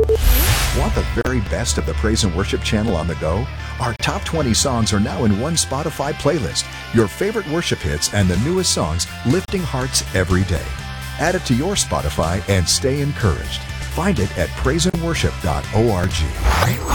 Want the very best of the Praise and Worship channel on the go? Our top 20 songs are now in one Spotify playlist. Your favorite worship hits and the newest songs lifting hearts every day. Add it to your Spotify and stay encouraged. Find it at praiseandworship.org.